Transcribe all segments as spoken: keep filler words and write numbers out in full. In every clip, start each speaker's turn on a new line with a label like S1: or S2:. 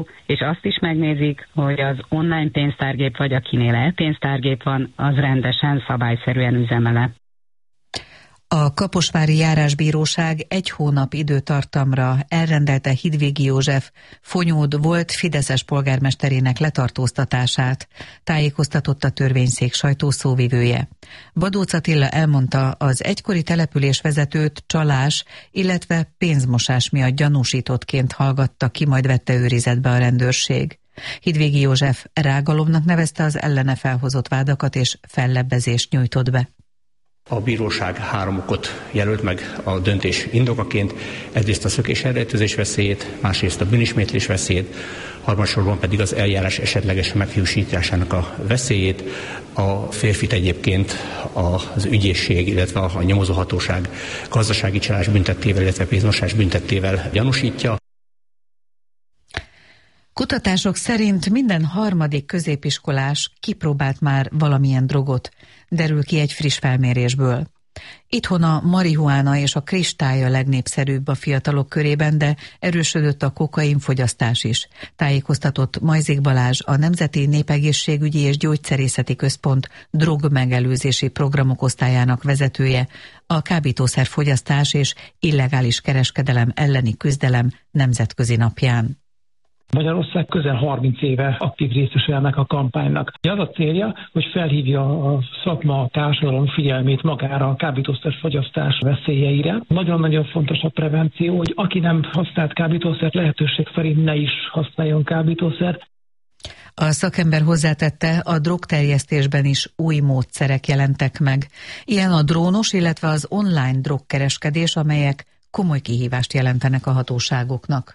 S1: és azt is megnézik, hogy az online pénztárgép vagy akinél e-pénztárgép van, az rendesen, szabályszerűen üzemele.
S2: A Kaposvári Járásbíróság egy hónap időtartamra elrendelte Hidvégi József Fonyód volt fideszes polgármesterének letartóztatását, tájékoztatott a törvényszék sajtószóvivője. Badóc Attila elmondta, az egykori településvezetőt csalás, illetve pénzmosás miatt gyanúsítottként hallgatta ki, majd vette őrizetbe a rendőrség. Hidvégi József rágalomnak nevezte az ellene felhozott vádakat, és fellebbezést nyújtott be.
S3: A bíróság három okot jelölt meg a döntés indokaként, egyrészt a szökés elrejtőzés veszélyét, másrészt a bűnismétlés veszélyét, harmadsorban pedig az eljárás esetleges meghiúsításának a veszélyét. A férfit egyébként az ügyészség, illetve a nyomozóhatóság gazdasági csalás büntettével, illetve pénzmosás büntettével gyanúsítja.
S2: Kutatások szerint minden harmadik középiskolás kipróbált már valamilyen drogot, derül ki egy friss felmérésből. Itthon a marihuána és a kristály a legnépszerűbb a fiatalok körében, de erősödött a kokainfogyasztás is. Tájékoztatott Majzik Balázs, a Nemzeti Népegészségügyi és Gyógyszerészeti Központ drogmegelőzési programok osztályának vezetője, a kábítószerfogyasztás és illegális kereskedelem elleni küzdelem nemzetközi napján.
S4: Magyarország közel harminc éve aktív részese ennek a kampánynak. Az a célja, hogy felhívja a szakma, a társadalom figyelmét magára a kábítószerfogyasztás veszélyeire. Nagyon-nagyon fontos a prevenció, hogy aki nem használt kábítószert, lehetőség szerint ne is használjon kábítószert.
S2: A szakember hozzátette, a drogterjesztésben is új módszerek jelentek meg. Ilyen a drónos, illetve az online drogkereskedés, amelyek komoly kihívást jelentenek a hatóságoknak.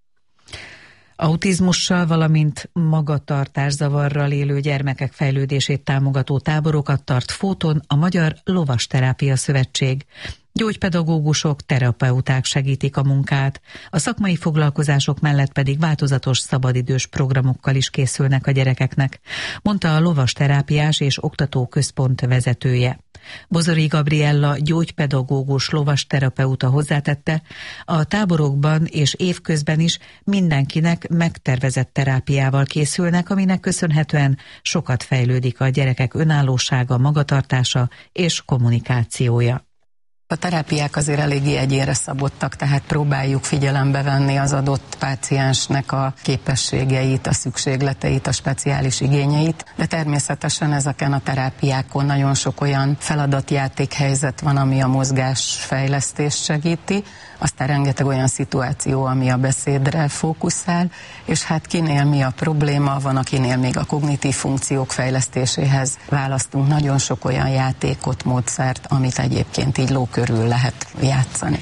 S2: Autizmussal, valamint magatartászavarral élő gyermekek fejlődését támogató táborokat tart Fóton a Magyar Lovasterápia Szövetség. Gyógypedagógusok, terapeuták segítik a munkát, a szakmai foglalkozások mellett pedig változatos szabadidős programokkal is készülnek a gyerekeknek, mondta a Lovasterápiás és Oktatóközpont vezetője. Bozori Gabriella gyógypedagógus lovasterapeuta hozzátette, a táborokban és évközben is mindenkinek megtervezett terápiával készülnek, aminek köszönhetően sokat fejlődik a gyerekek önállósága, magatartása és kommunikációja.
S5: A terápiák azért eléggé egyénre szabottak, tehát próbáljuk figyelembe venni az adott páciensnek a képességeit, a szükségleteit, a speciális igényeit, de természetesen ezeken a terápiákon nagyon sok olyan feladatjátékhelyzet van, ami a mozgásfejlesztést segíti, aztán rengeteg olyan szituáció, ami a beszédre fókuszál, és hát kinél mi a probléma, van akinél még a kognitív funkciók fejlesztéséhez választunk nagyon sok olyan játékot, módszert, amit egyébként így ló körül lehet játszani.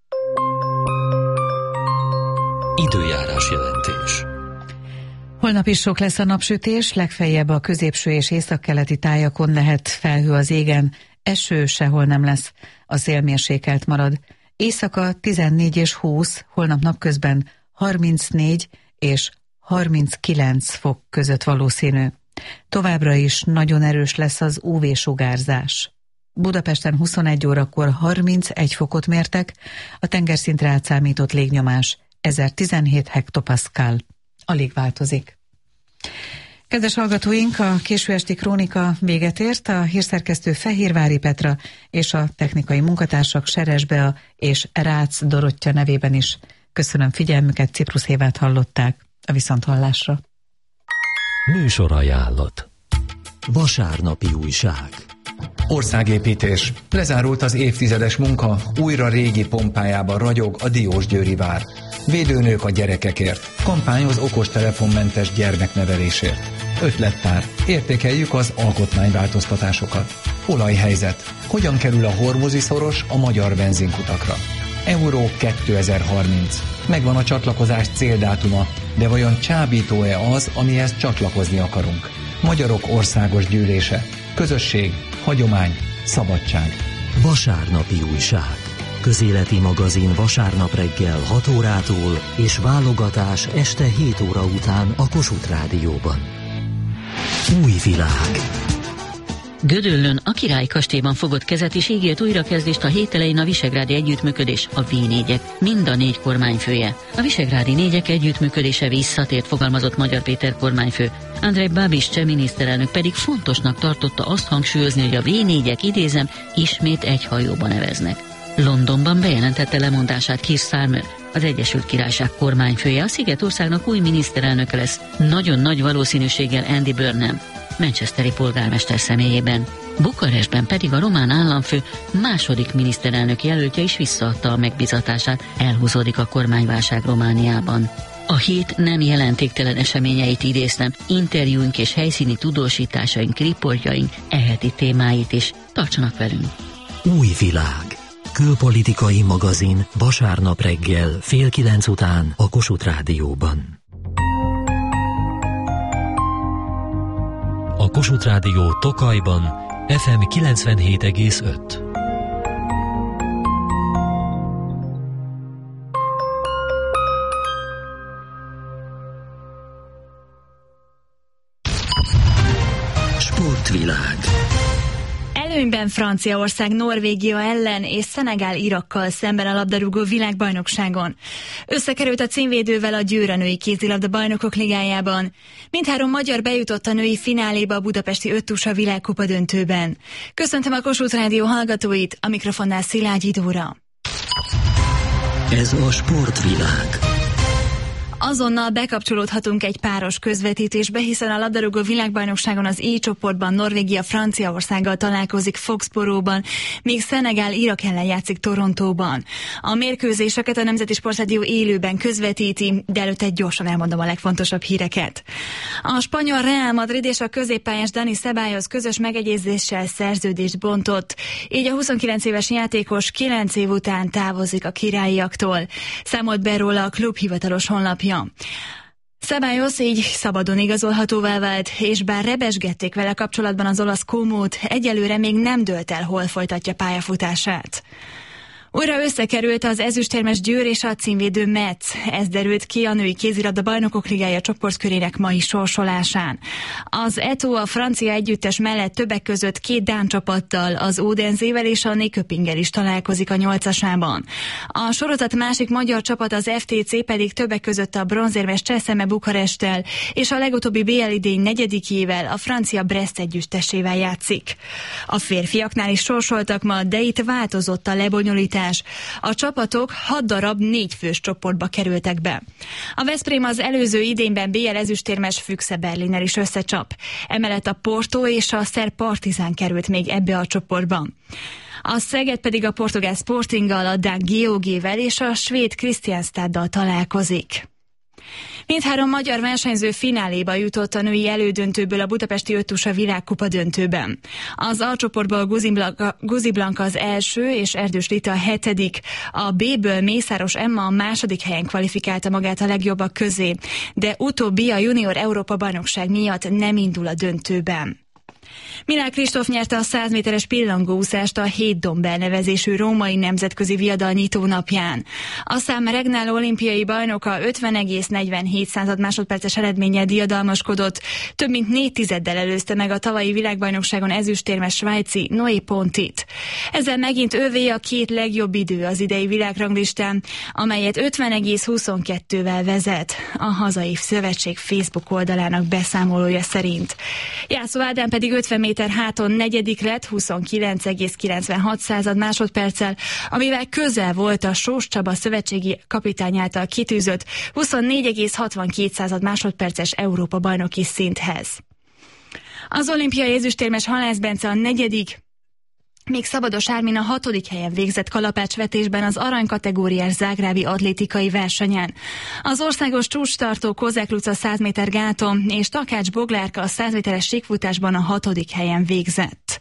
S6: Időjárás jelentés.
S2: Holnap is sok lesz a napsütés, legfeljebb a középső és északkeleti tájakon lehet felhő az égen, eső sehol nem lesz, a szél mérsékelt marad. Éjszaka tizennégy és húsz, holnap napközben harmincnégy és harminckilenc fok között valószínű. Továbbra is nagyon erős lesz az ú vé-sugárzás. Budapesten huszonegy órakor harmincegy fokot mértek, a tengerszintre átszámított légnyomás ezertizenhét hektopaszkál. Alig változik. Kedves hallgatóink, a késő esti krónika véget ért, a hírszerkesztő Fehérvári Petra és a technikai munkatársak Seres Bea és Rácz Dorottya nevében is köszönöm figyelmüket, Ciprusz Évát hallották, a viszonthallásra.
S6: Műsorajánlat. Vasárnapi újság.
S7: Országépítés. Lezárult az évtizedes munka, újra régi pompájában ragyog a Diósgyőri vár. Védőnők a gyerekekért. Kampány az okostelefonmentes gyermeknevelésért. Ötlettár. Értékeljük az alkotmányváltoztatásokat. Olajhelyzet. Hogyan kerül a hormuzi szoros a magyar benzinkutakra? Euró kétezer-harminc. Megvan a csatlakozás céldátuma, de vajon csábító-e az, amihez csatlakozni akarunk? Magyarok Országos Gyűlése. Közösség, hagyomány, szabadság.
S6: Vasárnapi újság. Közéleti magazin vasárnap reggel hat órától és válogatás este hét óra után a Kossuth Rádióban. Új világ.
S8: Gödöllön a Királyi Kastélyban fogott kezet és ígért újrakezdést a hét elején a Visegrádi Együttműködés, a vé négyek, mind a négy kormányfője. A Visegrádi négyek együttműködése visszatért, fogalmazott Magyar Péter kormányfő. Andrej Babiš cseh miniszterelnök pedig fontosnak tartotta azt hangsúlyozni, hogy a vé négyek, idézem, ismét egy hajóba neveznek. Londonban bejelentette lemondását Keir Starmer, az Egyesült Királyság kormányfője. A Szigetországnak új miniszterelnöke lesz, nagyon nagy valószínűséggel Andy Burnham, manchesteri polgármester személyében. Bukarestben pedig a román államfő második miniszterelnök jelöltje is visszaadta a megbízatását, elhúzódik a kormányválság Romániában. A hét nem jelentéktelen eseményeit idéztem, interjúink és helyszíni tudósításaink, riportjaink, e heti témáit is. Tartsanak velünk!
S6: Új világ. Külpolitikai magazin vasárnap reggel fél kilenc után a Kossuth Rádióban. A Kossuth Rádió Tokajban ef em kilencvenhét egész öt. Sportvilág.
S9: Előnyben Franciaország Norvégia ellen és Szenegál Irakkal szemben a labdarúgó világbajnokságon. Összekerült a címvédővel a Győr női kézilabda bajnokok ligájában. Mindhárom magyar bejutott a női fináléba a budapesti öttusa világkupa döntőben. Köszöntöm a Kossuth Rádió hallgatóit, a mikrofonnál Szilágyi Dóra.
S6: Ez a Sportvilág.
S9: Azonnal bekapcsolódhatunk egy páros közvetítésbe, hiszen a labdarúgó világbajnokságon az I csoportban Norvégia Franciaországgal találkozik Foxboróban, míg Szenegál Irak ellen játszik Torontóban. A mérkőzéseket a Nemzeti Sportrádió élőben közvetíti, de előtte gyorsan elmondom a legfontosabb híreket. A spanyol Real Madrid és a középpályás Dani Ceballos közös megegyezéssel szerződést bontott, így a huszonkilenc éves játékos kilenc év után távozik a királyiaktól. Számolt be róla a klub hivatalos honlapja. Ceballos így szabadon igazolhatóvá vált, és bár rebesgették vele kapcsolatban az olasz Comót, egyelőre még nem dőlt el, hol folytatja pályafutását. Újra összekerült az ezüstérmes Győr és a címvédő Metz. Ez derült ki a női kézilabda bajnokok ligája csoportkörének mai sorsolásán. Az é té o a francia együttes mellett többek között két dán csapattal, az Odenzével és a Nyköpinggel is találkozik a nyolcasában. A sorozat másik magyar csapat, az ef té cé pedig többek között a bronzérmes Cseszeme Bukaresttel és a legutóbbi bé el idény negyedikjével, a francia Brest együttesével játszik. A férfiaknál is sorsoltak ma, de itt változott a lebonyolítás. A csapatok hat darab négyfős csoportba kerültek be. A Veszprém az előző idényben bé el ezüstérmes Füchse Berlinnel is összecsap. Emellett a Porto és a szerb Partizán került még ebbe a csoportba. A Szeged pedig a portugál Sportinggal, a dán gé o gé-vel és a svéd Kristianstaddal találkozik. Mindhárom magyar versenyző fináléba jutott a női elődöntőből a budapesti öttusa világkupa döntőben. Az A csoportból a Guzi Blanka, Guzi Blanka az első és Erdős Rita a hetedik. A B-ből Mészáros Emma a második helyen kvalifikálta magát a legjobbak közé, de utóbbi a junior Európa bajnokság miatt nem indul a döntőben. Milán Kristóf nyerte a száz méteres pillangóúszást a hét domb elnevezésű római nemzetközi viadal nyitónapján. A szám regnáló olimpiai bajnoka ötven egész negyvenhét másodperces eredménnyel diadalmaskodott, több mint négy tizeddel előzte meg a tavalyi világbajnokságon ezüstérmes svájci Noé Pontit. Ezzel megint ővé a két legjobb idő az idei világranglistán, amelyet ötven egész huszonkettővel vezet, a hazai szövetség Facebook oldalának beszámolója szerint. Jászó Ádám pedig ötven méter háton negyedik lett huszonkilenc egész kilencvenhat másodperccel, amivel közel volt a Sós Csaba szövetségi kapitány által kitűzött huszonnégy egész hatvankét másodperces Európa bajnoki szinthez. Az olimpiai ezüstérmes Halász Bence a negyedik, még Szabados Ármin a hatodik helyen végzett kalapácsvetésben az aranykategóriás zágrábi atlétikai versenyen. Az országos csúcstartó Kozák Luca száz méter gáton és Takács Boglárka a száz méteres síkfutásban a hatodik helyen végzett.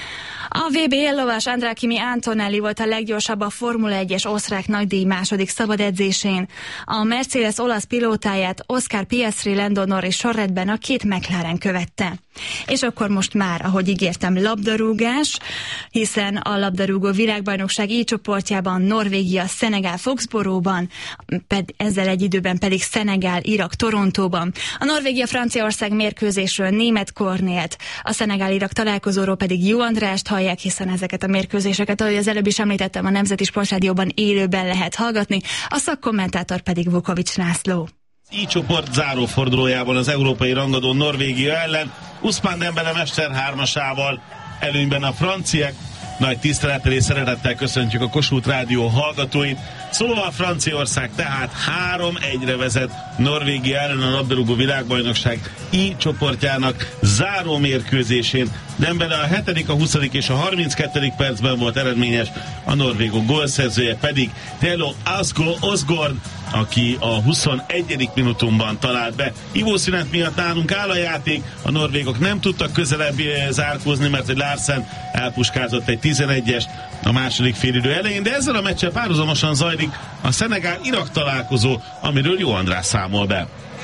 S9: A vé bé éllovas Andrákimi Antonelli volt a leggyorsabb a Formula egyes osztrák nagydíj második szabad edzésén. A Mercedes olasz pilótáját Oscar Piastri Lando Norris sorrendben a két McLaren követte. És akkor most már, ahogy ígértem, labdarúgás, hiszen a labdarúgó világbajnokság így csoportjában Norvégia, Szenegál Foxboróban, ped, ezzel egy időben pedig Szenegál, Irak, Torontóban. A Norvégia-Franciaország mérkőzésről Németh Kornélt, a Szenegál-Irak találkozóról pedig Jó Andrást hallják, hiszen ezeket a mérkőzéseket, ahogy az előbb is említettem, a Nemzeti Sportrádióban élőben lehet hallgatni, a szakkommentátor pedig Vukovics László.
S10: I csoport zárófordulójában az európai rangadó Norvégia ellen Ousmane Dembele mester hármasával előnyben a franciák. Nagy tisztelettel és szeretettel köszöntjük a Kossuth Rádió hallgatóit. Szóval Franciaország tehát három egyre vezet Norvégia ellen a labdarúgó világbajnokság I csoportjának záró mérkőzésén. Dembele a hetedik, a huszadik és a harminckettedik percben volt eredményes, a norvégok gólszerzője pedig Telo Osgård, aki a huszonegyedik minutumban talált be. Ivószünet miatt nálunk áll a játék, a norvégok nem tudtak közelebb zárkózni, mert egy Larsen elpuskázott egy tizenegyest a második félidő elején, de ezzel a meccsel párhuzamosan zajlik a Szenegál-Irak találkozó, amiről Jó András számol be.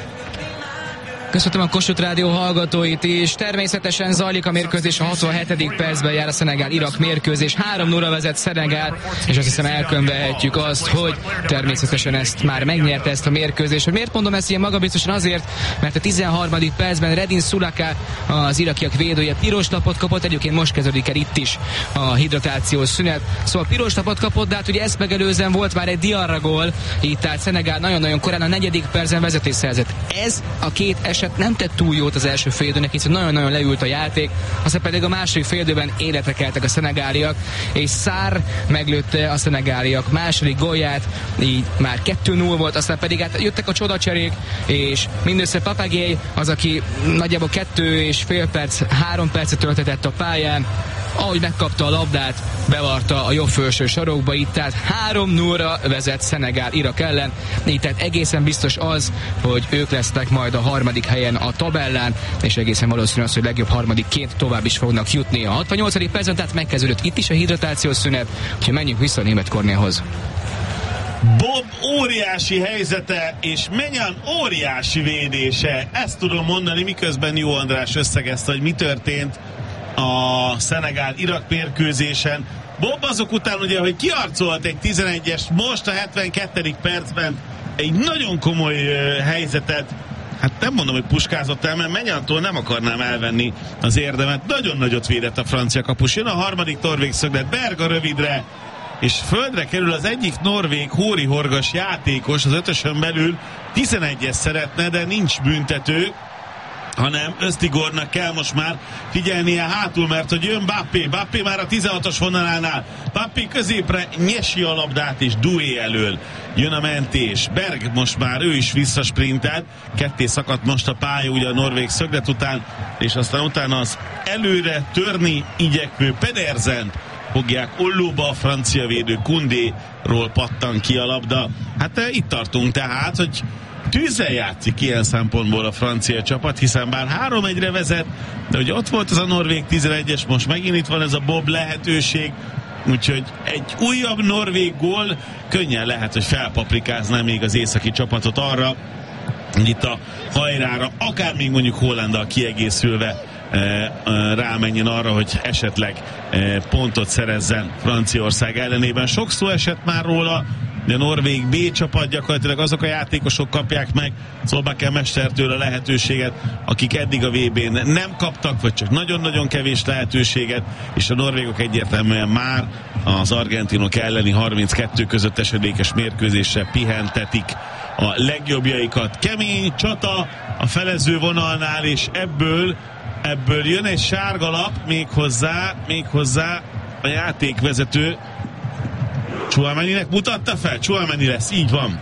S11: Köszöntöm a Kossuth Rádió hallgatóit is. Természetesen zajlik a mérkőzés, a huszonhetedik percben jár a Szenegál-Irak mérkőzés. három nulla vezet Szenegál, és azt hiszem elkönyvelhetjük azt, hogy természetesen ezt már megnyerte ezt a mérkőzést. Hogy miért mondom ezt ilyen magabiztosan? Azért, mert a tizenharmadik percben Redin Sulaka, az irakiak védője, piros lapot kapott. Egyébként most kezdődik el itt is a hidratációs szünet. Szóval piros lapot kapott, de hát ugye ezt megelőzően volt már egy Diarra gól, így tehát Szenegál nagyon-nagyon korán a negyedik percben vezetés szerzett. Ez a két eset nem tett túl jót az első félidőnek, hiszen nagyon-nagyon leült a játék, aztán pedig a második félidőben életre keltek a szenegáliak, és Sarr meglőtte a szenegáliak második gólját, így már kettő null volt, aztán pedig hát jöttek a csodacserék, és mindössze Papagély az, aki nagyjából kettő és fél perc, három percet töltetett a pályán, ahogy megkapta a labdát, bevarta a jobb felső sarokba, itt tehát három nullra vezet Szenegál Irak ellen, így tehát egészen biztos az, hogy ők lesznek majd a harmadik helyen a tabellán, és egészen valószínű az, hogy legjobb harmadikként tovább is fognak jutni a hatvannyolcadik percben, tehát megkezdődött itt is a hidratációs szünet, úgyhogy menjünk vissza a Németh Kornélhoz.
S10: Bob óriási helyzete, és Menyan óriási védése, ezt tudom mondani, miközben Jó András összegezte, hogy mi történt a Szenegál-Irak mérkőzésen. Bob azok után ugye, hogy kiarcolt egy tizenegyes, most a hetvenkettedik percben egy nagyon komoly uh, helyzetet, hát nem mondom, hogy puskázott el, mert Menyantól nem akarnám elvenni az érdemet. Nagyon nagyot védett a francia kapus. Jön a harmadik norvég szöglet, Berga rövidre, és földre kerül az egyik norvég Hóri Horgas játékos az ötösön belül, tizenegyes szeretne, de nincs büntető, hanem Östigornak kell most már figyelnie hátul, mert hogy jön Bappé, Bappé már a tizenhatos vonalánál, Bappé középre nyesi a labdát, és Doué elől jön a mentés. Berg most már ő is visszasprintelt, ketté szakadt most a pálya ugye a norvég szöglet után, és aztán utána az előre törni igyekvő Pedersen fogják ollóba, a francia védő Koundéról pattan ki a labda. Hát itt tartunk tehát, hogy tűzzel játszik ilyen szempontból a francia csapat, hiszen bár három egyre vezet, de ugye ott volt ez a norvég tizenegyes, most megint itt van ez a Bob lehetőség, úgyhogy egy újabb norvég gól könnyen lehet, hogy felpaprikázná még az északi csapatot arra, hogy itt a hajrára, akár még mondjuk Hollanddal kiegészülve rámenjen arra, hogy esetleg pontot szerezzen Franciaország ellenében. Sok szó esett már róla, de a norvég B csapat gyakorlatilag azok a játékosok kapják meg Solbakken mestertől a lehetőséget, akik eddig a vé bén nem kaptak, vagy csak nagyon-nagyon kevés lehetőséget, és a norvégok egyértelműen már az argentinok elleni harminckettő között esedékes mérkőzésre pihentetik a legjobbjaikat. Kemény csata a felező vonalnál, és ebből ebből jön egy sárga lap, méghozzá, méghozzá a játékvezető Chouameninek mutatta fel, Chouameni lesz, így van.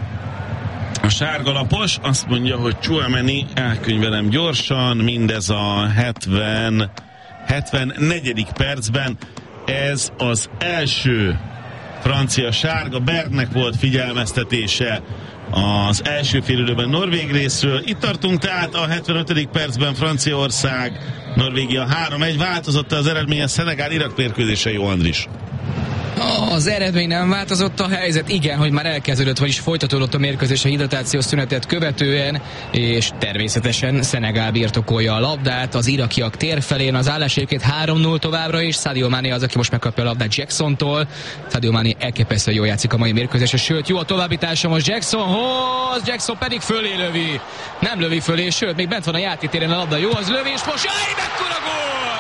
S10: A sárga lapos azt mondja, hogy Chouameni, elkönyvelem gyorsan, mindez a hetven, hetvennegyedik percben, ez az első francia sárga, Bergnek volt figyelmeztetése az első félidőben norvég részről. Itt tartunk tehát a hetvenötödik percben Franciaország, Norvégia három egy, változott az eredmény a Szenegál-Irak mérkőzése, Jó Andris.
S11: Az eredmény nem változott, a helyzet igen, hogy már elkezdődött, vagyis folytatódott a mérkőzés a hidratációs szünetet követően, és természetesen Szenegál birtokolja a labdát, az irakiak tér felén, az állás egyébként három null továbbra is, Sadio Mané az, aki most megkapja a labdát Jacksontól. Sadio Mané elképesztően jól játszik a mai mérkőzésen, sőt jó a továbbítása most Jacksonhoz, Jackson pedig fölé lövi, nem lövi fölé, sőt még bent van a játéktéren a labda, jó az lövés, most jaj, mekkora gól!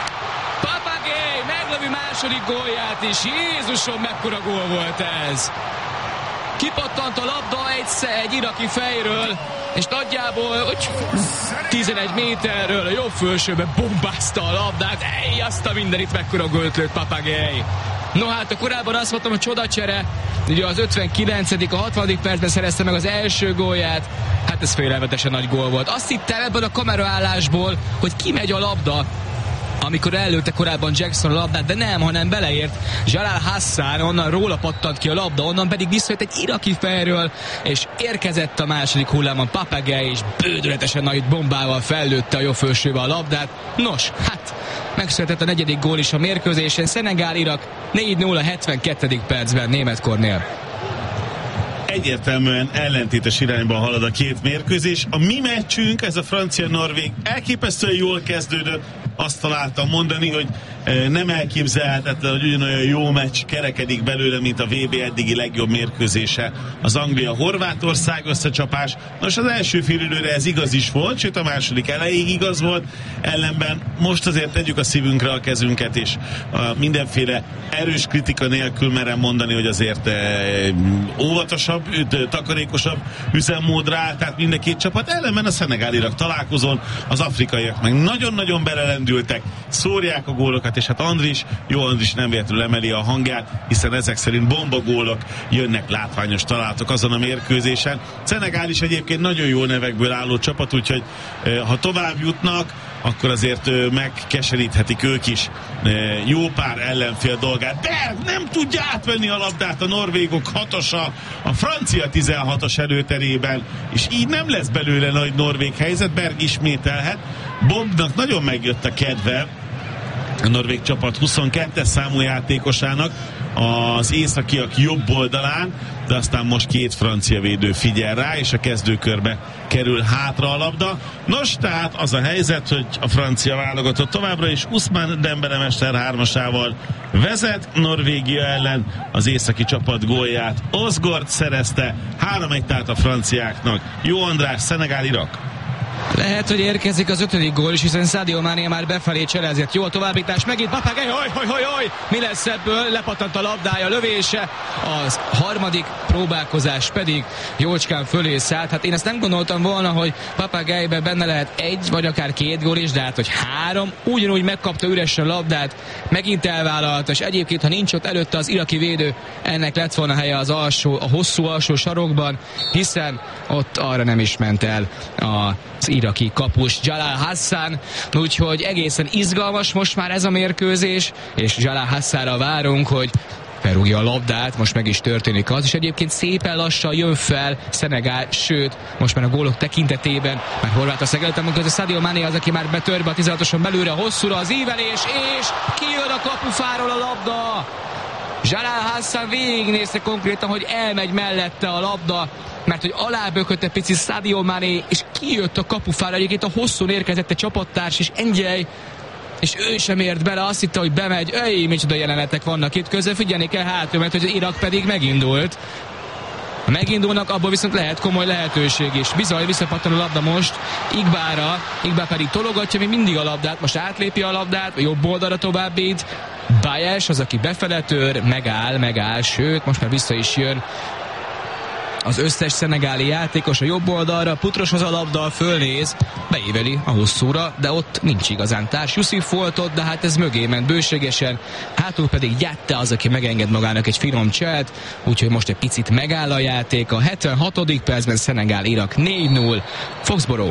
S11: Papagei meglövi második gólját is, Jézusom, mekkora gól volt ez! Kipattant a labda egyszer egy iraki fejről, és nagyjából hogy tizenegy méterről a jobb fölsőbe bombázta a labdát. Ej, azt a mindenit, mekkora gólt lőtt Papagei. No hát, a korábban azt mondtam, hogy csodacsere, ugye az ötvenkilencedik a hatvanadik percben szerezte meg az első gólját, hát ez félelmetesen nagy gól volt. Azt hittem ebből a kameraállásból, hogy kimegy a labda, amikor előtte korábban Jackson a labdát, de nem, hanem beleért Jalal Hassan, onnan róla pattant ki a labda, onnan pedig visszajött egy iraki fejről, és érkezett a második hullámon Papagei, és bődületesen nagy bombával fellőtte a jobb fölsőbe a labdát. Nos, hát megszületett a negyedik gól is a mérkőzésen, Szenegál-Irak négy null a hetvenkettedik percben Németh Kornél.
S10: Egyértelműen ellentétes irányba halad a két mérkőzés. A mi meccsünk, ez a francia-norvég elképesztően jól kezdődött. Azt találtam mondani, hogy nem elképzelhetetlen, hogy ugyanolyan jó meccs kerekedik belőle, mint a vé bé eddigi legjobb mérkőzése, az Anglia-Horvátország összecsapás. Nos, az első félidőre ez igaz is volt, sőt a második elejéig igaz volt, ellenben most azért tegyük a szívünkre a kezünket, és a mindenféle erős kritika nélkül merem mondani, hogy azért óvatosabb, takarékosabb üzemmódra áll, tehát mind a két csapat, ellenben a Szenegál-Irak találkozón az afrikaiak meg nagyon-nagyon belelendültek, szórják a gólokat, és hát Andris, jó Andris nem véletlenül emeli a hangját, hiszen ezek szerint bombagólok jönnek, látványos találatok azon a mérkőzésen. Szenegál is egyébként nagyon jó nevekből álló csapat, úgyhogy ha tovább jutnak, akkor azért megkeseríthetik ők is jó pár ellenfél dolgát. De nem tudja átvenni a labdát a norvégok hatosa a francia tizenhatos előterében, és így nem lesz belőle nagy norvég helyzet. Berg ismételhet. Bobnak nagyon megjött a kedve, a norvég csapat huszonkettes számú játékosának az északiak jobb oldalán, de aztán most két francia védő figyel rá, és a kezdőkörbe kerül hátra a labda. Nos, tehát az a helyzet, hogy a francia válogatott továbbra is Ousmane Dembele mesterhármasával vezet Norvégia ellen, az északi csapat gólját Osgord szerezte, három egy tehát a franciáknak. Jó András, Szenegál-Irak.
S11: Lehet, hogy érkezik az ötödik gól is, hiszen Sadio Mané már befelé cselezett. Jó a továbbítás, megint Papagei, hoj, hoj, hoj, hoj! Mi lesz ebből? Lepattant a labdája, lövése. Az harmadik próbálkozás pedig jócskán fölé szállt. Hát én ezt nem gondoltam volna, hogy Papageiben benne lehet egy, vagy akár két gól is, de hát, hogy három, ugyanúgy megkapta üresen a labdát, megint elvállalta, és egyébként, ha nincs ott előtte az iraki védő, ennek lett volna helye az alsó, a hosszú alsó sarokban, hiszen ott arra nem is ment el az iraki kapus Jalal Hassan, úgyhogy egészen izgalmas most már ez a mérkőzés, és Jalal Hassanra várunk, hogy felrúgja a labdát, most meg is történik az, és egyébként szépen lassan jön fel Szenegál, sőt, most már a gólok tekintetében, már Horvátország előtt, amikor a Sadio Mané az, aki már betör be a tizenhatoson belőle, hosszúra az ívelés, és kijön a kapufáról a labda! Jalal Hassan végignézte konkrétan, hogy elmegy mellette a labda, mert hogy alábökött egy picit Sadio Mané, és kijött a kapufára, egyébként a hosszú érkezett egy csapattárs, és Engyei, és ő sem ért bele, azt hitte, hogy bemegy, öj, micsoda jelenetek vannak itt közben, figyelni kell hátul, mert hogy az Irak pedig megindult. Ha megindulnak, abból viszont lehet komoly lehetőség is. Bizony, visszapattan a labda most Igbára, Igbá pedig tologatja még mindig a labdát, most átlépi a labdát, a jobb oldalra továbbít. Bajes, az, aki befele tör, megáll, megáll, sőt, most már vissza is jön az összes szenegáli játékos a jobb oldalra, Putroshoz a labda, fölnéz, beíveli a hosszúra, de ott nincs igazán társ. Jusuf volt ott, de hát ez mögé ment bőségesen, hátul pedig Jatte az, aki megenged magának egy finom cselt, úgyhogy most egy picit megáll a játék. A hetvenhatodik percben Szenegál-Irak négy null. Foxborough.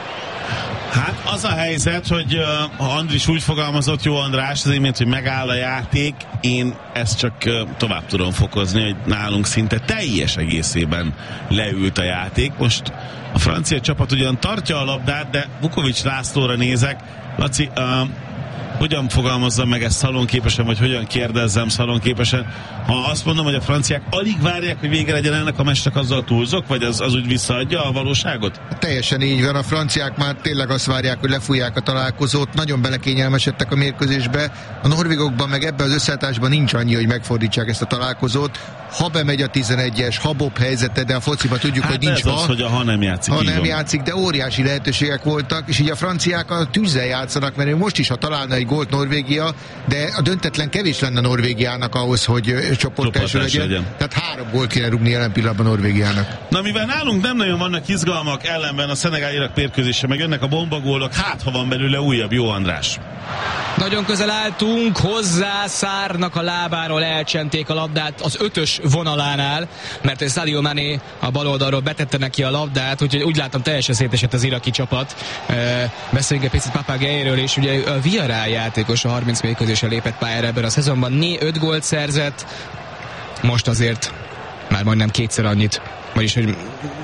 S10: Hát az a helyzet, hogy uh, ha Andris úgy fogalmazott, jó András, az imént, hogy megáll a játék, én ezt csak uh, tovább tudom fokozni, hogy nálunk szinte teljes egészében leült a játék. Most a francia csapat ugyan tartja a labdát, de Vukovics Lászlóra nézek. Laci, uh, hogyan fogalmazzam meg ezt szalonképesen, vagy hogyan kérdezzem szalonképesen. Ha azt mondom, hogy a franciák alig várják, hogy vége legyen ennek a meccsnek, azzal túlzok, vagy az, az úgy visszaadja a valóságot?
S12: Teljesen így van, a franciák már tényleg azt várják, hogy lefújják a találkozót, nagyon belekényelmesedtek a mérkőzésbe, a norvégokban meg ebben az összeállításban nincs annyi, hogy megfordítsák ezt a találkozót. Ha bemegy a tizenegyes, ha Bob helyzete, de a fociban tudjuk,
S10: hát
S12: hogy nincs
S10: ez
S12: ha.
S10: Az, hogy a ha nem játszik.
S12: Ha nem játszik, de óriási lehetőségek voltak, és így a franciák a tűzzel játszanak, mert most is, ha találna egy gólt Norvégia, de a döntetlen kevés lenne Norvégiának ahhoz, hogy csoport első legyen. legyen. Tehát három gól kéne rúgni jelen pillanatban Norvégiának.
S10: Na, mivel nálunk nem nagyon vannak izgalmak, ellenben a Szenegál-Irak mérkőzése, meg jönnek a bombagólok, hát ha van belőle újabb, Jó András.
S11: Nagyon közel álltunk hozzá, Szárnak a lábáról elcsenték a labdát az ötös vonalánál, mert Sadio Mané a bal oldalról betette neki a labdát, úgyhogy úgy látom teljesen szétesett az iraki csapat. E, beszéljünk egy picit Papageiről, és ugye a Villarreal játékos a harminc mérkőzésen lépett pályára ebben a szezonban, né öt gólt szerzett, most azért már majdnem kétszer annyit, vagyis hogy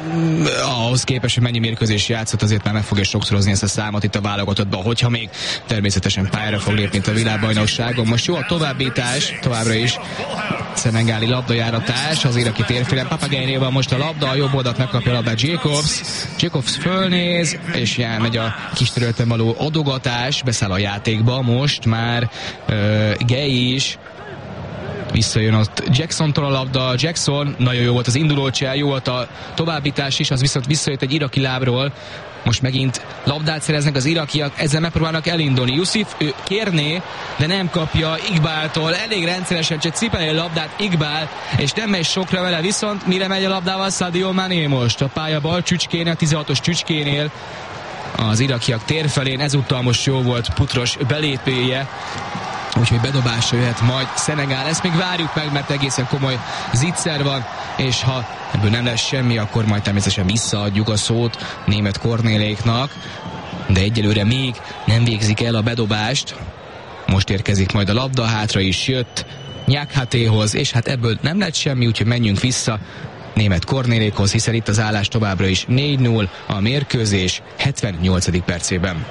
S11: ahhoz képest, hogy mennyi mérkőzés játszott, azért már meg fogja sokszorozni ezt a számot itt a válogatottban, hogyha még természetesen pályára fog lépni itt a világbajnokságon. Most jó a továbbítás, továbbra is szenegáli labdajáratás az iraki térfélen. Papageinél van most a labda, a jobb oldalt megkapja a labdát Jacobs. Jacobs fölnéz, és elmegy a kis területen való adogatás, beszáll a játékba, most már uh, Gay is visszajön ott Jacksontól a labda, Jackson nagyon jó volt az indulócsel, jó volt a továbbítás is, az viszont visszajött egy iraki lábról, most megint labdát szereznek az irakiak, ezzel megpróbálnak elindulni. Yusuf, ő kérné, de nem kapja Iqbaltól, elég rendszeresen csak cipeli a labdát Iqbal, és nem megy sokra vele, viszont mire megy a labdával Sadio Mané most? A pálya bal csücskénél, tizenhatos csücskénél, az irakiak térfelén, ezúttal most jó volt Putros belépője, úgyhogy bedobásra jöhet majd Szenegál. Ezt még várjuk meg, mert egészen komoly zicser van, és ha ebből nem lesz semmi, akkor majd természetesen visszaadjuk a szót német Kornéléknak, de egyelőre még nem végzik el a bedobást. Most érkezik majd a labda, hátra is jött Nyakhatéhoz, és hát ebből nem lett semmi, úgyhogy menjünk vissza német Kornélékhoz, hiszen itt az állás továbbra is négy null, a mérkőzés hetvennyolcadik percében.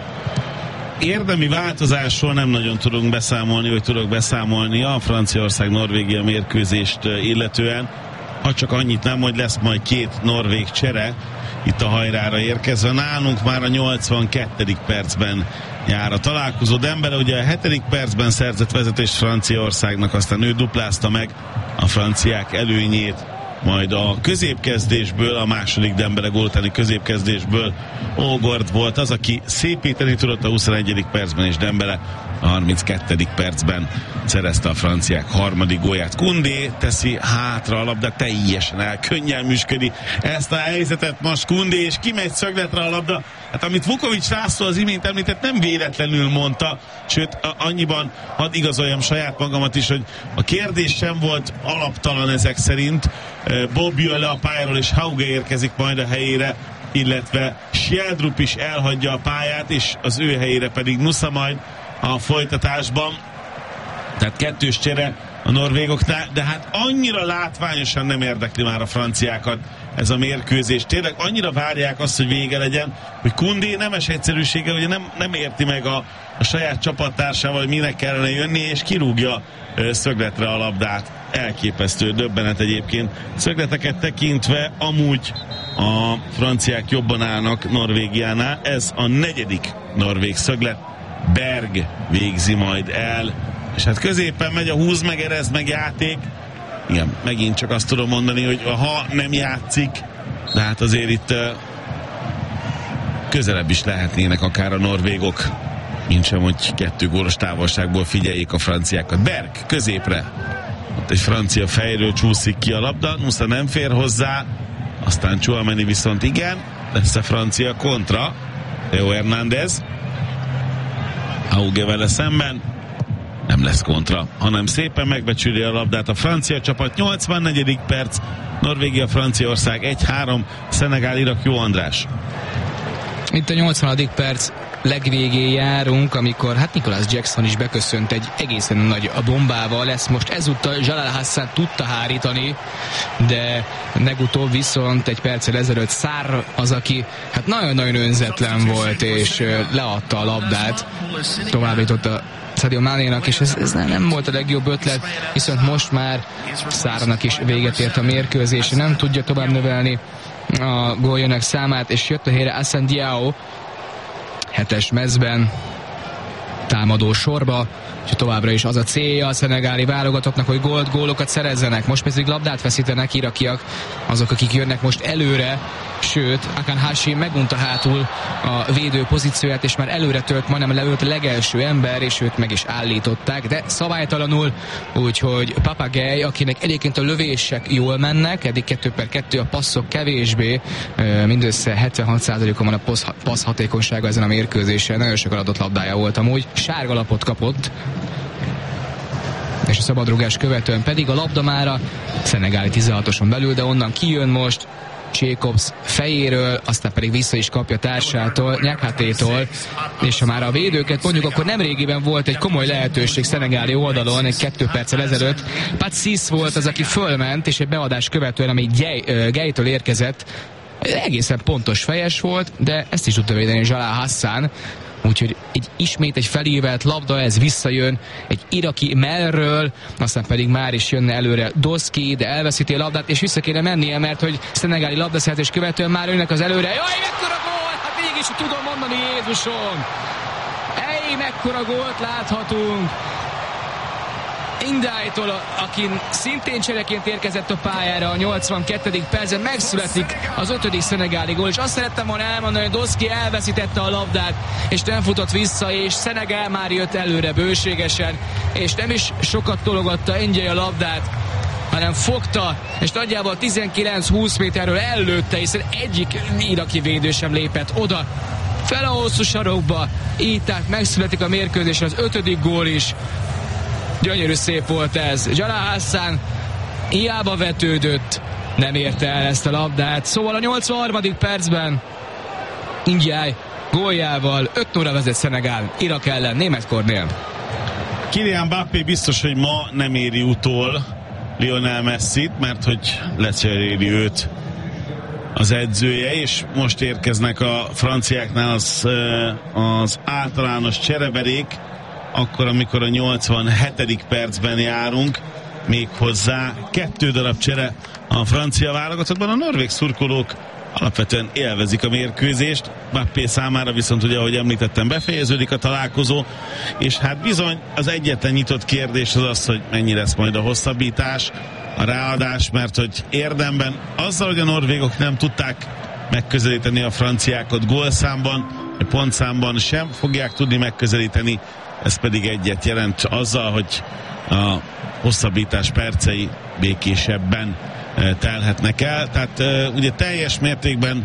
S10: Érdemi változásról nem nagyon tudunk beszámolni, vagy tudok beszámolni a Franciaország-Norvégia mérkőzést illetően. Ha csak annyit nem, hogy lesz majd két norvég csere itt a hajrára érkezve. Nálunk már a nyolcvankettedik percben jár a találkozó. Dembele ugye a hetedik percben szerzett vezetést Franciaországnak, aztán ő duplázta meg a franciák előnyét, majd a középkezdésből, a második Dembele gól utáni középkezdésből Ógord volt az, aki szépíteni tudott a huszonegyedik percben, és Dembele a harminckettedik percben szerezte a franciák harmadik gólját. Koundé teszi hátra a labda, teljesen elkönnyelműsködi ezt a helyzetet most Koundé, és kimegy szögletre a labda. Hát amit Vukovics László az imént említett, nem véletlenül mondta, sőt annyiban hadd igazoljam saját magamat is, hogy a kérdés sem volt alaptalan ezek szerint. Bob jön le a pályáról, és Hauge érkezik majd a helyére, illetve Sjeldrup is elhagyja a pályát, és az ő helyére pedig Nusa majd a folytatásban. Tehát kettős csere a norvégoknál, de hát annyira látványosan nem érdekli már a franciákat ez a mérkőzés. Tényleg annyira várják azt, hogy vége legyen, hogy Koundé nemes egyszerűséggel ugye nem, nem érti meg a, a saját csapattársával, hogy minek kellene jönni, és kirúgja ö, szögletre a labdát. Elképesztő, döbbenet egyébként. Szögleteket tekintve amúgy a franciák jobban állnak Norvégiánál. Ez a negyedik norvég szöglet. Berg végzi majd el, és hát középen megy a húz meg, erez meg játék. Igen, megint csak azt tudom mondani, hogy ha nem játszik, de hát azért itt uh, közelebb is lehetnének akár a norvégok, mint sem, hogy kettő gólos távolságból figyeljék a franciákat. Berg középre, ott egy francia fejről csúszik ki a labda, Nusa nem fér hozzá, aztán Tchouaméni viszont igen, lesz a francia kontra, Theo Hernández, Hauge vele szemben, nem lesz kontra, hanem szépen megbecsüli a labdát a francia csapat. nyolcvannegyedik perc, Norvégia, Franciaország egy három, Szenegál-Irak. Jó András.
S11: Itt a nyolcvanadik perc legvégén járunk, amikor hát Nicholas Jackson is beköszönt egy egészen nagy a bombával, lesz most ezúttal Jalal Hassan tudta hárítani, de legutóbb viszont egy perccel ezelőtt Sarr az, aki hát nagyon-nagyon önzetlen volt, és leadta a labdát, továbbította Sadio Manénak, és ez, ez nem volt a legjobb ötlet, viszont most már Szárának is véget ért a mérkőzés, nem tudja tovább növelni a góljának számát, és jött a helyre Assane Diao hetes mezben támadó sorba, és továbbra is az a célja a szenegáli válogatottnak, hogy gólt, gólokat szerezzenek. Most pedig labdát veszítenek irakiak, azok, akik jönnek most előre, sőt, Akan Hashim megunta hátul a védő pozícióját, és már előre tört, majdnem leült a legelső ember, és őt meg is állították, de szabálytalanul, úgyhogy Papagei, akinek egyébként a lövések jól mennek, eddig kettő per kettő, a passzok kevésbé, mindössze hetvenhat százalékon van a passz, passz hatékonysága ezen a mérkőzésen, nagyon sok adott labdája volt amúgy, sárga lapot kapott, és a szabadrugás követően pedig a labda már a szenegáli tizenhatoson belül, de onnan kijön most Jacobs fejéről, aztán pedig vissza is kapja társától, Nyakhatétól, és ha már a védőket mondjuk, akkor nemrégiben volt egy komoly lehetőség szenegáli oldalon, egy kettő perccel ezelőtt. Pat Sis volt az, aki fölment, és egy beadás követően, ami Gejtől érkezett, egészen pontos fejes volt, de ezt is tudta védeni Jalal Hassan, úgyhogy egy, ismét egy felívelt labda, ez visszajön egy iraki mellről, aztán pedig már is jönne előre Doszki, de elveszíti a labdát, és vissza kéne mennie, mert hogy szenegáli labdaszerzés követően már jönnek az előre. Jaj, mekkora gól! Hát mégis tudom mondani, Jézusom! Ej, mekkora gólt láthatunk! Indájtól, akin szintén csereként érkezett a pályára a nyolcvankettedik percben, megszületik az ötödik szenegáli gól, és azt szerettem volna elmondani, hogy Doszki elveszítette a labdát, és nem futott vissza, és Szenegál már jött előre bőségesen, és nem is sokat tologatta Engyei a labdát, hanem fogta, és nagyjából tizenkilenc-húsz méterről ellőtte, hiszen egyik iraki védő sem lépett oda, fel a hosszú sarokba, így tehát megszületik a mérkőzésre az ötödik gól is. Gyönyörű szép volt ez. Jalal Hassan hiába vetődött, nem érte el ezt a labdát. Szóval a nyolcvanharmadik percben Ndiaye góljával öt nulla vezet Szenegál Irak ellen. Német Kornél.
S10: Kylian Mbappé biztos, hogy ma nem éri utol Lionel Messit, mert hogy lecseréli őt az edzője, és most érkeznek a franciáknál az, az általános csereberék, akkor, amikor a nyolcvanhetedik percben járunk, még hozzá kettő darab csere a francia válogatottban. A norvég szurkolók alapvetően élvezik a mérkőzést, Mbappé számára viszont ugye, ahogy említettem, befejeződik a találkozó, és hát bizony az egyetlen nyitott kérdés az az, hogy mennyi lesz majd a hosszabbítás, a ráadás, mert hogy érdemben azzal, hogy a norvégok nem tudták megközelíteni a franciákat gólszámban, pontszámban sem fogják tudni megközelíteni, ez pedig egyet jelent azzal, hogy a hosszabbítás percei békésebben telhetnek el. Tehát ugye teljes mértékben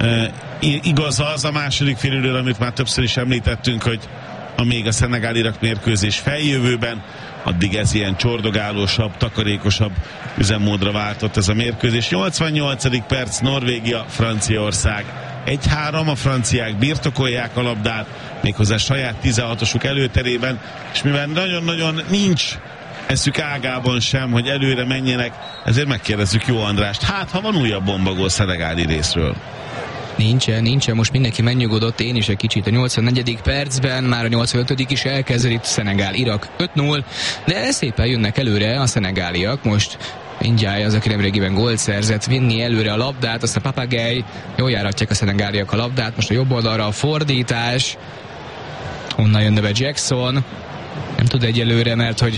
S10: igaz az a második félidőről, amit már többször is említettünk, hogy amíg a Szenegál-Irak mérkőzés feljövőben, addig ez ilyen csordogálósabb, takarékosabb üzemmódra váltott ez a mérkőzés. nyolcvannyolcadik perc, Norvégia, Franciaország. egy három, a franciák birtokolják a labdát, méghozzá saját tizenhatosuk előterében, és mivel nagyon-nagyon nincs eszük ágában sem, hogy előre menjenek, ezért megkérdezzük Jó Andrást. Hát, ha van újabb bombagól szenegáli részről?
S11: Nincsen, nincsen, most mindenki megnyugodott, én is egy kicsit a nyolcvannegyedik percben, már a nyolcvanötödik is elkezdett, Szenegál Irak öt null, de szépen jönnek előre a szenegáliak, most Ndiaye az, aki nemrégiben gólt szerzett, vinni előre a labdát, aztán Papagei, jól járatják a szenegáliak a labdát, most a jobb oldalra a fordítás, onnan jönne be Jackson, nem tud egyelőre, mert hogy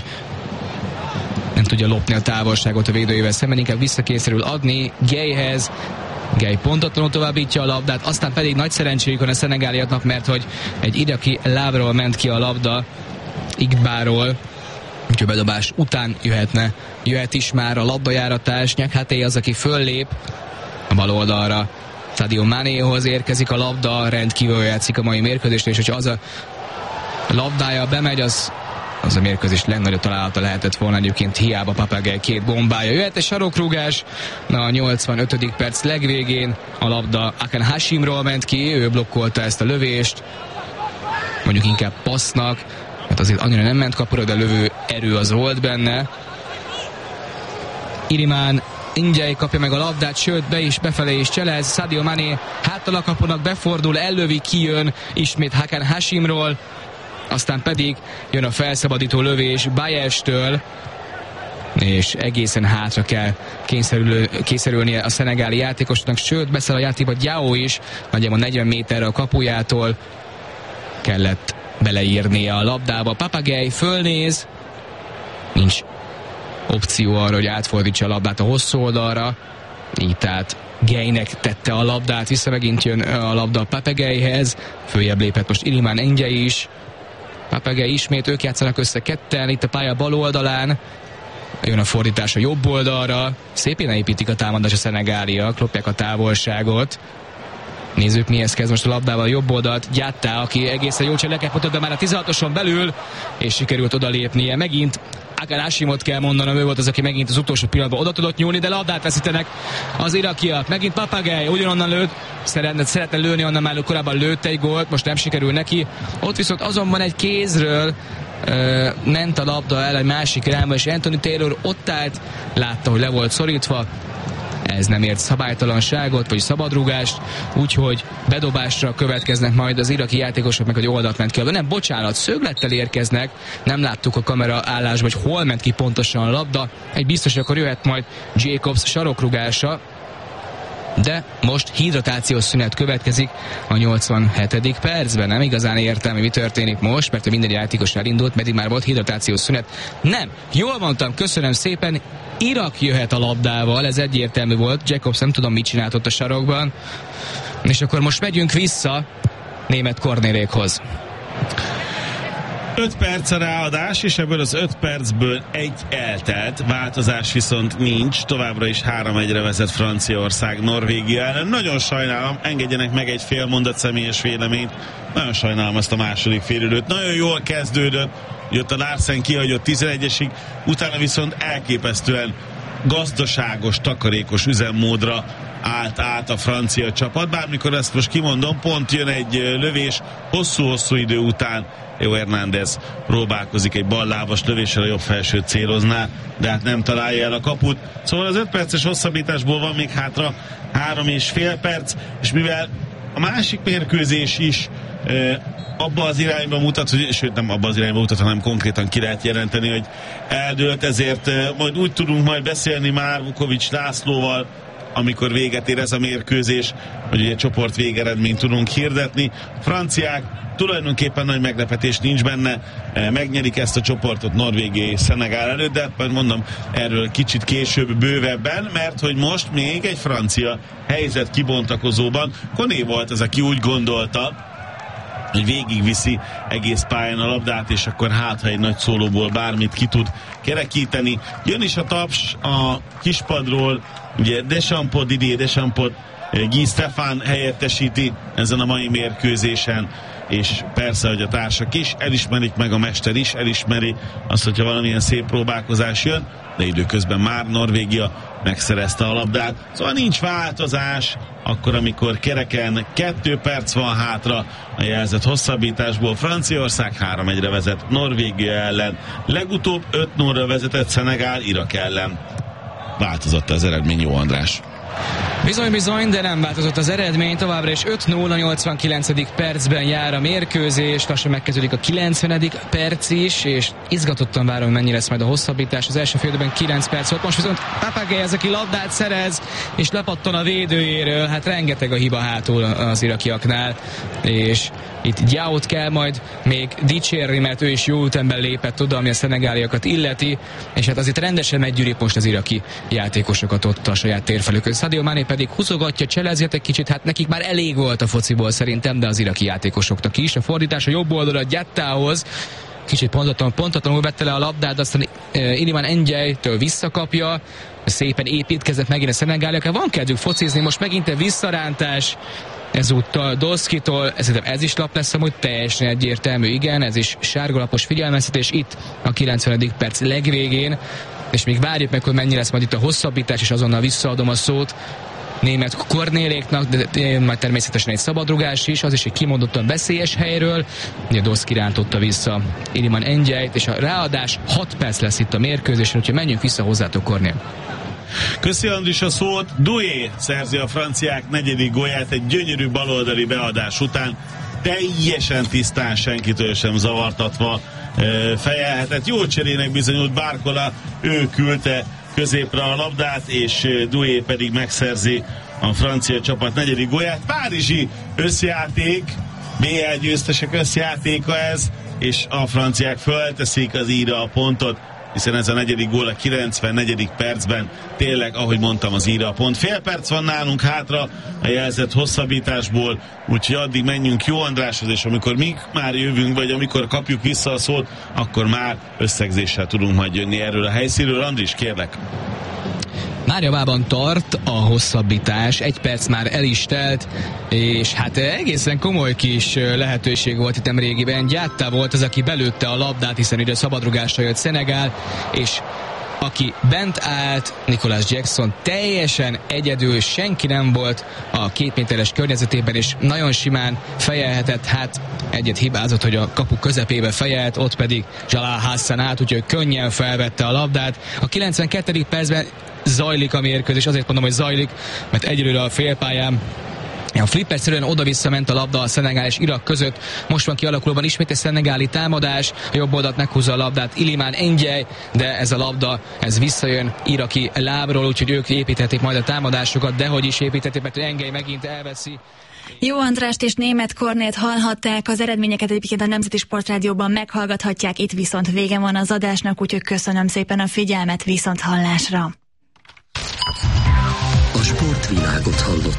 S11: nem tudja lopni a távolságot a védőjével szemben, inkább visszakészül adni Gayhez, Gay pontatlanul továbbítja a labdát, aztán pedig nagy szerencséjük van a szenegáliaknak, mert hogy egy iraki lábról ment ki a labda, Igbáról, úgyhogy bedobás után jöhetne, jöhet is már a labdajáratás. Nyakhaté az, aki föllép a bal oldalra, Sadio Manéhoz érkezik a labda, rendkívül játszik a mai mérkőzésre, és hogyha az a labdája bemegy, az az a mérkőzés legnagyobb találata lehetett volna, egyébként hiába Papagei két bombája. Jöhet egy sarokrúgás, na a nyolcvanötödik perc legvégén a labda Akan Hashimról ment ki, ő blokkolta ezt a lövést, mondjuk inkább passznak, mert azért annyira nem ment kapura, de lövő erő az volt benne. Iriman Ndiaye kapja meg a labdát, sőt be is, befelé is cselez, Sadio Mané háttal a kapunak befordul, ellövi, kijön ismét Akan Hashimról, aztán pedig jön a felszabadító lövés Bayes-től, és egészen hátra kell kényszerül, kényszerülnie a szenegáli játékosnak, sőt beszáll a játékba Diao is, nagyjából negyven méterre a kapujától kellett beleírnia a labdába. Papagei fölnéz, nincs opció arra, hogy átfordítsa a labdát a hosszú oldalra, így tehát Geinek tette a labdát, vissza megint jön a labda a Papageihez, följebb lépett most Iliman Ndiaye is, Papagei ismét, ők játszanak össze ketten, itt a pálya bal oldalán, jön a fordítás a jobb oldalra, szépen építik a támadás a szenegáliak, lopják a távolságot. Nézzük, mihez kezd most a labdával a jobb oldalt. Diatta, aki egészen jól cseleket mutat, de már a tizenhatoson belül, és sikerült odalépnie. Megint Agan Hashimot kell mondanom, ő volt az, aki megint az utolsó pillanatban oda tudott nyúlni, de labdát veszítenek az irakiak. Megint Papagei ugyanonnan lőtt, szeretne, szeretne lőni, onnan már korábban lőtt egy gólt, most nem sikerül neki. Ott viszont azonban egy kézről uh, ment a labda el egy másik irányba, és Anthony Taylor ott állt, látta, hogy le volt szorítva. Ez nem ért szabálytalanságot, vagy szabadrúgást, úgyhogy bedobásra következnek majd az iraki játékosok, meg hogy oldalt ment ki. De nem, bocsánat, szöglettel érkeznek, nem láttuk a kamera állásban, hogy hol ment ki pontosan a labda. Egy biztos, hogy akkor jöhet majd Jacobs sarokrúgása, de most hidratációs szünet következik a nyolcvanhetedik percben. Nem igazán értem, hogy mi történik most, mert minden játékos elindult, pedig már volt hidratációs szünet. Nem, jól mondtam, köszönöm szépen, Irak jöhet a labdával, ez egyértelmű volt. Jacobs nem tudom, mit csinált ott a sarokban. És akkor most megyünk vissza német Kornélékhoz.
S10: öt perc a ráadás, és ebből az öt percből egy eltelt, változás viszont nincs, továbbra is három egyre vezet Franciaország Norvégia ellen. Nagyon sajnálom, engedjenek meg egy fél mondat személyes véleményt, nagyon sajnálom ezt a második félidőt. Nagyon jól kezdődött, jött a Larsen kihagyott tizenegyesig, utána viszont elképesztően gazdaságos, takarékos üzemmódra állt át a francia csapat, bármikor ezt most kimondom, pont jön egy lövés hosszú-hosszú idő után, Theo Hernández próbálkozik egy ballábas lövéssel, a jobb felsőt célozná, de hát nem találja el a kaput. Szóval az öt perces hosszabbításból van még hátra három és fél perc, és mivel a másik mérkőzés is e, abba az irányba mutat, hogy, sőt nem abba az irányba mutat, hanem konkrétan ki lehet jelenteni, hogy eldőlt, ezért e, majd úgy tudunk majd beszélni már Vukovics Lászlóval, amikor véget ér ez a mérkőzés, hogy egy csoport végeredményt tudunk hirdetni. A franciák tulajdonképpen nagy meglepetés nincs benne, megnyerik ezt a csoportot Norvégia és Szenegál előtt, de hát mondom, erről kicsit később bővebben, mert hogy most még egy francia helyzet kibontakozóban. Koné volt az, aki úgy gondolta, hogy végigviszi egész pályán a labdát, és akkor hát, ha egy nagy szólóból bármit ki tud kerekíteni. Jön is a taps a kispadról, ugye Dechampot, Didier Dechampot Guy Stefan helyettesíti ezen a mai mérkőzésen, és persze, hogy a társak is elismerik, meg a mester is elismeri azt, hogyha valamilyen szép próbálkozás jön, de időközben már Norvégia megszerezte a labdát. Szóval nincs változás, akkor amikor kereken kettő perc van hátra a jelzett hosszabbításból. Franciaország három egyre vezet Norvégia ellen, legutóbb öt nullra vezetett Szenegál Irak ellen. Változott az eredmény, jó András?
S11: Bizony, bizony, de nem változott az eredmény, továbbra is öt null, nyolcvankilencedik percben jár a mérkőzés, lassan megkezdődik a kilencvenedik perc is, és izgatottan várom, mennyi lesz majd a hosszabbítás. Az első félidőben kilenc perc volt, most viszont Papagei az, aki labdát szerez, és lepattan a védőjéről, hát rengeteg a hiba hátul az irakiaknál, és itt Diaót kell majd még dicsérni, mert ő is jó ütemben lépett oda, ami a szenegáliakat illeti, és hát azért rendesen meggyűrik most az iraki játékosokat ott a saját térfelükön. Sadio Mané pedig húzogatja, cselezget egy kicsit, hát nekik már elég volt a fociból szerintem, de az iraki játékosoknak is. A fordítás a jobb oldalra Diattához, kicsit pontatlanul, pontatlanul vette le a labdát, aztán uh, Iliman Ndiaye-től visszakapja, szépen építkezett megint a szenegáliak. Van kedvük focizni, most megint egy visszarántás, ezúttal Doszkitól, ez, ez is lap lesz amúgy, teljesen egyértelmű, igen, ez is sárgalapos figyelmeztetés itt a kilencvenedik perc legvégén, és még várjuk meg, hogy mennyi lesz majd itt a hosszabbítás, és azonnal visszaadom a szót német Kornéléknak, de majd természetesen egy szabadrugás is, az is egy kimondottan veszélyes helyről, ugye Doszki rántotta vissza Iliman Ndiaye-t, és a ráadás hat perc lesz itt a mérkőzésen, úgyhogy menjünk vissza hozzátok, Kornél.
S10: Köszi Andris a szót. Doué szerzi a franciák negyedik gólját egy gyönyörű baloldali beadás után. teljesen tisztán, senkitől sem zavartatva fejelhetett. Jó cserének bizonyult Barcola, ő küldte középre a labdát, és Doué pedig megszerzi a francia csapat negyedik gólját. Párizsi összjáték, bé el győztesek összjátéka ez, és a franciák fölteszik az íra a pontot, hiszen ez a negyedik gól a kilencvennegyedik percben, tényleg, ahogy mondtam, az íra a pont. Fél perc van nálunk hátra a jelzett hosszabbításból, úgyhogy addig menjünk Jó Andráshoz, és amikor mi már jövünk, vagy amikor kapjuk vissza a szót, akkor már összegzéssel tudunk majd jönni erről a helyszínről. Andris, kérlek!
S11: Már javában tart a hosszabbítás, egy perc már el is telt, és hát egészen komoly kis lehetőség volt itt régiben. Gyáttá volt az, aki belőtte a labdát, hiszen ide szabadrugásra jött Szenegál, és aki bent állt, Nicolas Jackson teljesen egyedül, senki nem volt a két méteres környezetében, és nagyon simán fejelhetett, hát egyet hibázott, hogy a kapu közepébe fejelt, ott pedig Jalal Hassan állt, úgyhogy könnyen felvette a labdát. A kilencvenkettedik percben zajlik a mérkőzés, azért mondom, hogy zajlik, mert egyelőre a félpályán a flipperszerűen oda-vissza ment a labda a Szenegál és Irak között. Most van kialakulóban ismét egy szenegáli támadás, a jobb oldalt meghúzza a labdát Ilimán Engyej, de ez a labda, ez visszajön iraki lábról, úgyhogy ők építhetik majd a támadásokat, de hogy is építhetik, mert Engyej megint elveszi.
S9: Jó Andrást és Németh Kornélt hallhatták, az eredményeket egyébként a Nemzeti Sportrádióban meghallgathatják, itt viszont vége van az adásnak, úgyhogy köszönöm szépen a figyelmet, viszont hallásra.
S6: A sportvilágot hallott.